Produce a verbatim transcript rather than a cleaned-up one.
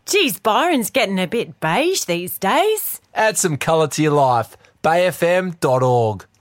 Geez, Byron's getting a bit beige these days. Add some colour to your life. bay f m dot org.